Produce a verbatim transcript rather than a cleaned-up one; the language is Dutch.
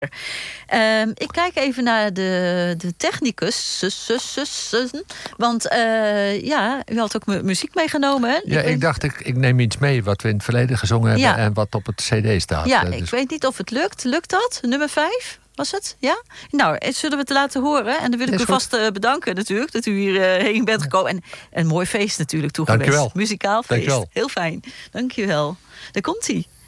Uh, ik kijk even naar de, de technicus. Sus, sus, sus, sus, want uh, ja, u had ook mu- muziek meegenomen. Hè? Ja, ik, ik dacht, ik, ik neem iets mee wat we in het verleden gezongen hebben... Ja. En wat op het cd staat. Ja, dus... ik weet niet of het lukt. Lukt dat? Nummer vijf? Was het? Ja? Nou, zullen we het laten horen? En dan wil ik u vast uh, bedanken natuurlijk... dat u hierheen uh, bent gekomen. En een mooi feest natuurlijk toegeweest. Dank je wel. Muzikaal feest. Dank je wel. Heel fijn. Dank je wel. Daar komt-ie.